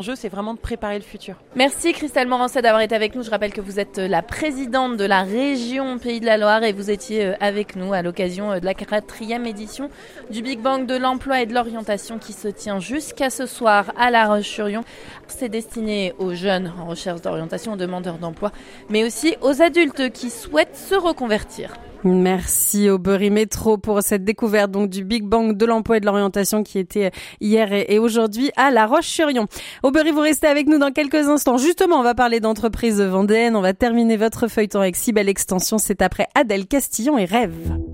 L'enjeu, c'est vraiment de préparer le futur. Merci Christelle Morancet d'avoir été avec nous. Je rappelle que vous êtes la présidente de la région Pays de la Loire et vous étiez avec nous à l'occasion de la 4e édition du Big Bang de l'emploi et de l'orientation qui se tient jusqu'à ce soir à La Roche-sur-Yon. C'est destiné aux jeunes en recherche d'orientation, aux demandeurs d'emploi, mais aussi aux adultes qui souhaitent se reconvertir. Merci au Burry Métro pour cette découverte donc du Big Bang de l'emploi et de l'orientation qui était hier et aujourd'hui à La Roche-sur-Yon. Au Burry, vous restez avec nous dans quelques instants. Justement, on va parler d'entreprises vendéennes. On va terminer votre feuilleton avec si belle extension. C'est après Adèle Castillon et Rêve.